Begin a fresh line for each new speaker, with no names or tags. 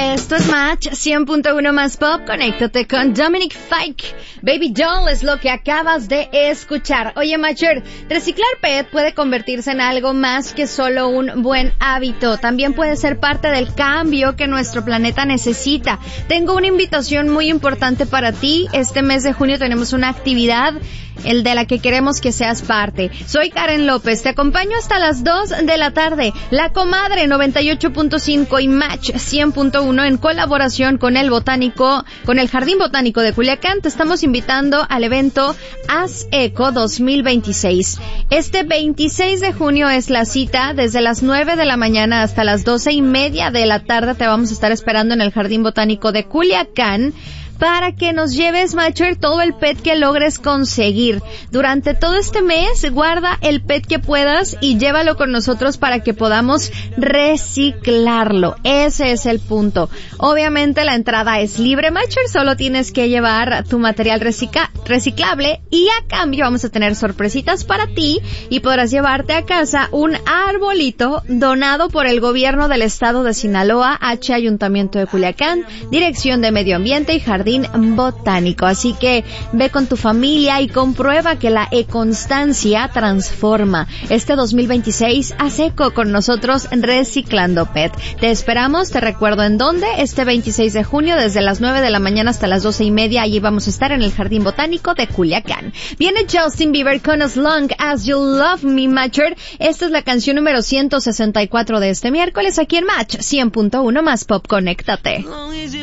Esto es Match 100.1 más pop. Conéctate con Dominic Fike. Baby Doll es lo que acabas de escuchar. Oye, Matcher, reciclar PET puede convertirse en algo más que solo un buen hábito. También puede ser parte del cambio que nuestro planeta necesita. Tengo una invitación muy importante para ti. Este mes de junio tenemos una actividad de la que queremos que seas parte. Soy Karen López, te acompaño hasta las 2 de la tarde. La Comadre 98.5 y Match 100.1 en colaboración con el Jardín Botánico de Culiacán te estamos invitando al evento Haz Eco 2026. Este 26 de junio es la cita, desde las 9 de la mañana hasta las 12:30 de la tarde te vamos a estar esperando en el Jardín Botánico de Culiacán para que nos lleves, Matcher, todo el PET que logres conseguir. Durante todo este mes, guarda el PET que puedas y llévalo con nosotros para que podamos reciclarlo. Ese es el punto. Obviamente la entrada es libre, Matcher, solo tienes que llevar tu material reciclable y a cambio vamos a tener sorpresitas para ti y podrás llevarte a casa un arbolito donado por el gobierno del estado de Sinaloa, Ayuntamiento de Culiacán, Dirección de Medio Ambiente y Jardín Botánico. Así que ve con tu familia y comprueba que la e-constancia transforma. Este 2026 haz eco con nosotros reciclando PET. Te esperamos, te recuerdo en dónde, este 26 de junio desde las 9 de la mañana hasta las 12:30. Allí vamos a estar en el Jardín Botánico de Culiacán. Viene Justin Bieber con As Long As You Love Me, Matcher. Esta es la canción número 164 de este miércoles aquí en Match 100.1 más pop. Conéctate.